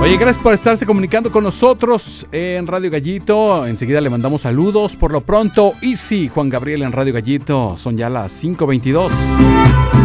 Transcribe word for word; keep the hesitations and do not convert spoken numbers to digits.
Oye, gracias por estarse comunicando con nosotros en Radio Gallito. Enseguida le mandamos saludos. Por lo pronto, Easy, Juan Gabriel en Radio Gallito. Son ya las cinco veintidós.